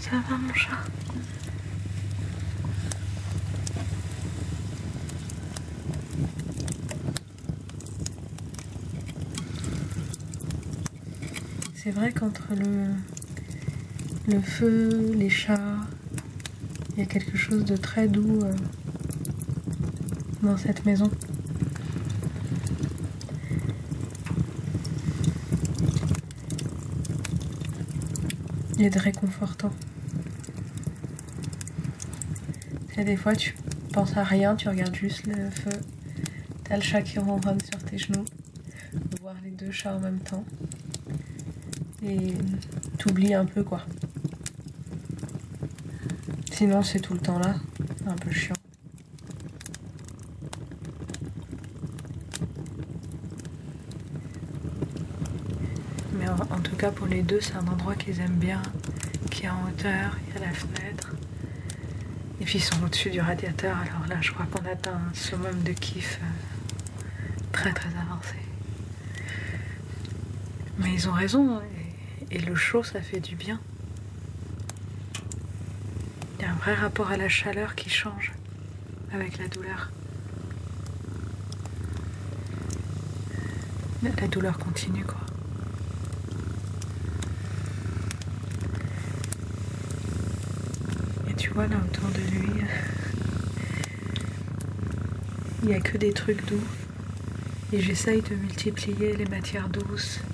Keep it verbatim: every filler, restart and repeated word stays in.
Ça va mon chat? C'est vrai qu'entre le, le feu, les chats, il y a quelque chose de très doux euh, dans cette maison. Et de réconfortant. Et des fois tu penses à rien, tu regardes juste le feu, t'as le chat qui ronronne sur tes genoux, voir les deux chats en même temps, et t'oublies un peu quoi. Sinon c'est tout le temps là, c'est un peu chiant. Mais en, en tout cas pour les deux, c'est un endroit qu'ils aiment bien, qui est en hauteur, il y a la fenêtre. Et puis ils sont au-dessus du radiateur, alors là je crois qu'on atteint un summum de kiff euh, très très avancé. Mais ils ont raison, et, et le chaud ça fait du bien. Il y a un vrai rapport à la chaleur qui change avec la douleur. La douleur continue quoi. Et tu vois là autour de lui, il n'y a que des trucs doux. Et j'essaye de multiplier les matières douces,